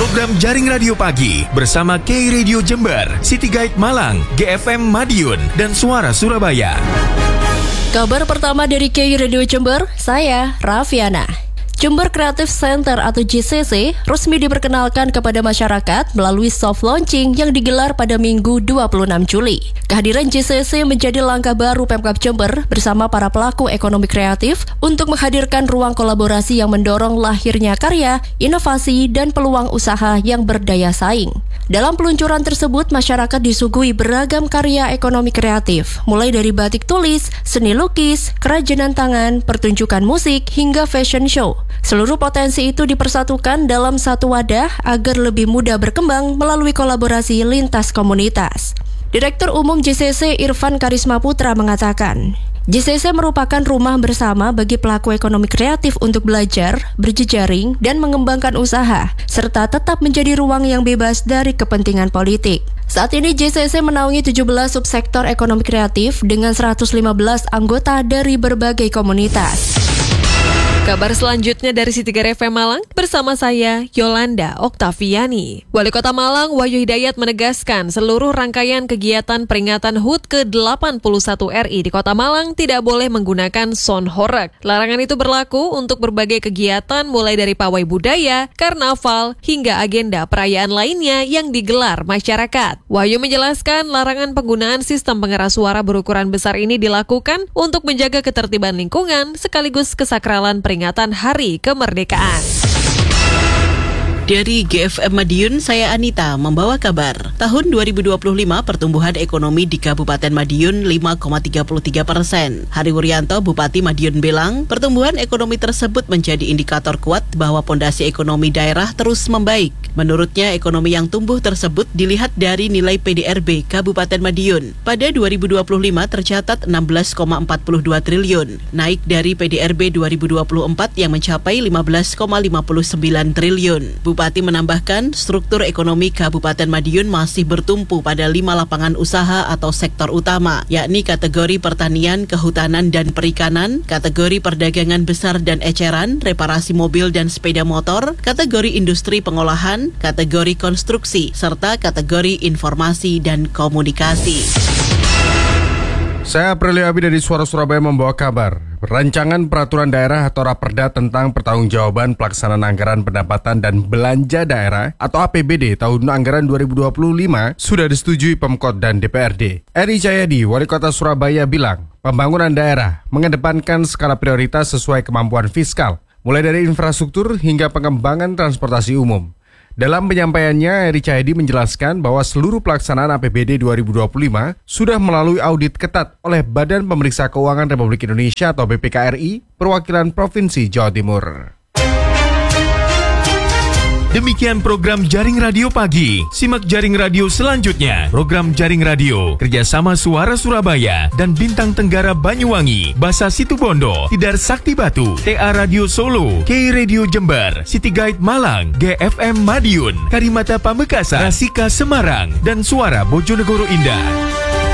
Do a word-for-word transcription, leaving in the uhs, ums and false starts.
program Jaring Radio Pagi bersama K Radio Jember, City Guide Malang, G F M Madiun, dan Suara Surabaya. Kabar pertama dari K Radio Jember, saya Raffiana. Jember Creative Center atau J C C resmi diperkenalkan kepada masyarakat melalui soft launching yang digelar pada Minggu dua puluh enam Juli. Kehadiran J C C menjadi langkah baru Pemkab Jember bersama para pelaku ekonomi kreatif untuk menghadirkan ruang kolaborasi yang mendorong lahirnya karya, inovasi, dan peluang usaha yang berdaya saing. Dalam peluncuran tersebut, masyarakat disuguhi beragam karya ekonomi kreatif, mulai dari batik tulis, seni lukis, kerajinan tangan, pertunjukan musik, hingga fashion show. Seluruh potensi itu dipersatukan dalam satu wadah agar lebih mudah berkembang melalui kolaborasi lintas komunitas. Direktur Umum J C C Irfan Karisma Putra mengatakan, J C C merupakan rumah bersama bagi pelaku ekonomi kreatif untuk belajar, berjejaring, dan mengembangkan usaha, serta tetap menjadi ruang yang bebas dari kepentingan politik. Saat ini J C C menaungi tujuh belas subsektor ekonomi kreatif dengan seratus lima belas anggota dari berbagai komunitas. Kabar selanjutnya dari City Guide F M Malang bersama saya Yolanda Oktaviani. Wali Kota Malang Wahyu Hidayat menegaskan seluruh rangkaian kegiatan peringatan H U T ke delapan puluh satu R I di Kota Malang tidak boleh menggunakan sound horeg. Larangan itu berlaku untuk berbagai kegiatan mulai dari pawai budaya, karnaval, hingga agenda perayaan lainnya yang digelar masyarakat. Wahyu menjelaskan larangan penggunaan sistem pengeras suara berukuran besar ini dilakukan untuk menjaga ketertiban lingkungan sekaligus kesakralan peringatan peringatan Hari Kemerdekaan. Dari G F M Madiun, saya Anita membawa kabar. Tahun dua ribu dua puluh lima pertumbuhan ekonomi di Kabupaten Madiun lima koma tiga tiga persen. Hari Wuryanto, Bupati Madiun bilang, pertumbuhan ekonomi tersebut menjadi indikator kuat bahwa pondasi ekonomi daerah terus membaik. Menurutnya, ekonomi yang tumbuh tersebut dilihat dari nilai P D R B Kabupaten Madiun. Pada dua ribu dua puluh lima tercatat enam belas koma empat dua triliun, naik dari P D R B dua ribu dua puluh empat yang mencapai lima belas koma lima sembilan triliun. Bupati menambahkan, struktur ekonomi Kabupaten Madiun masih bertumpu pada lima lapangan usaha atau sektor utama, yakni kategori pertanian, kehutanan, dan perikanan, kategori perdagangan besar dan eceran, reparasi mobil dan sepeda motor, kategori industri pengolahan, kategori konstruksi, serta kategori informasi dan komunikasi. Saya Aprilio Abi dari Suara Surabaya membawa kabar. Rancangan Peraturan Daerah atau Raperda tentang Pertanggungjawaban Pelaksanaan Anggaran Pendapatan dan Belanja Daerah atau A P B D tahun anggaran dua ribu dua puluh lima sudah disetujui Pemkot dan D P R D. Eri Cahyadi, Wali Kota Surabaya bilang, pembangunan daerah mengedepankan skala prioritas sesuai kemampuan fiskal, mulai dari infrastruktur hingga pengembangan transportasi umum. Dalam penyampaiannya, Eri Cahyadi menjelaskan bahwa seluruh pelaksanaan A P B D dua ribu dua puluh lima sudah melalui audit ketat oleh Badan Pemeriksa Keuangan Republik Indonesia atau B P K R I, perwakilan Provinsi Jawa Timur. Demikian program Jaring Radio Pagi. Simak Jaring Radio selanjutnya. Program Jaring Radio kerjasama Suara Surabaya dan Bintang Tenggara Banyuwangi, Basa Situbondo, Tidar Sakti Batu, T A Radio Solo, K Radio Jember, City Guide Malang, G F M Madiun, Karimata Pamekasan, Rasika Semarang, dan Suara Bojonegoro Indah.